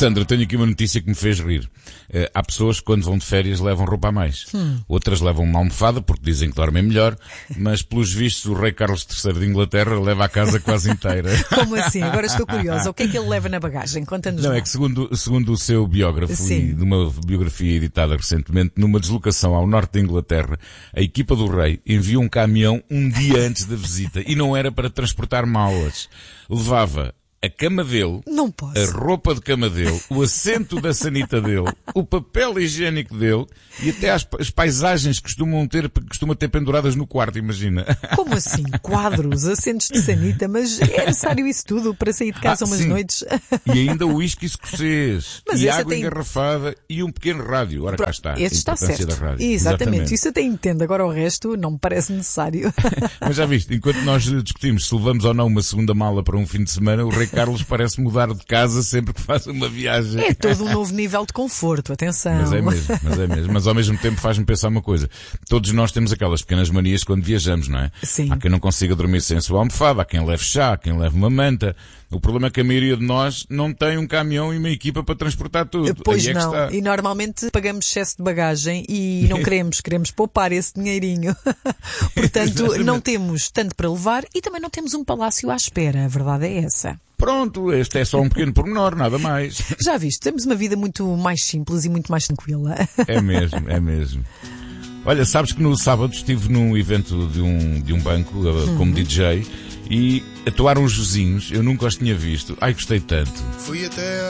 Sandra, tenho aqui uma notícia que me fez rir. Há pessoas que quando vão de férias levam roupa a mais. Outras levam uma almofada porque dizem que dormem melhor, mas pelos vistos o rei Carlos III de Inglaterra leva a casa quase inteira. Como assim? Agora estou curiosa. O que é que ele leva na bagagem? Conta-nos. Não, lá. é que segundo o seu biógrafo, Sim. e de uma biografia editada recentemente, numa deslocação ao norte da Inglaterra, a equipa do rei enviou um caminhão um dia antes da visita e não era para transportar malas. Levava a cama dele, Não posso. a roupa de cama dele, o assento da sanita dele, o papel higiênico dele e até as paisagens que costuma ter penduradas no quarto, imagina. Como assim? Quadros, assentos de sanita, mas é necessário isso tudo para sair de casa umas sim. noites? E ainda o uísque escocês, Mas e esse água até- engarrafada e um pequeno rádio. Ora, cá está. Esse a está importância certo. da rádio. Exatamente. Isso até entendo. Agora o resto não me parece necessário. Mas já viste, enquanto nós discutimos se levamos ou não uma segunda mala para um fim de semana, o rei Carlos parece mudar de casa sempre que faz uma viagem. É todo um novo nível de conforto. Atenção. Mas é mesmo. Mas ao mesmo tempo faz-me pensar uma coisa. Todos nós temos aquelas pequenas manias quando viajamos, não é? Sim. Há quem não consiga dormir sem a sua almofada, há quem leve chá, há quem leve uma manta. O problema é que a maioria de nós não tem um caminhão e uma equipa para transportar tudo. Pois Aí é que não. está. E normalmente pagamos excesso de bagagem e não queremos poupar esse dinheirinho. Portanto, não temos tanto para levar e também não temos um palácio à espera. A verdade é essa. Pronto, este é só um pequeno pormenor, nada mais. Já viste, temos uma vida muito mais simples e muito mais tranquila. É mesmo. Olha, sabes que no sábado estive num evento de um banco, como DJ, e atuaram os vizinhos, eu nunca os tinha visto. Ai, gostei tanto. Fui até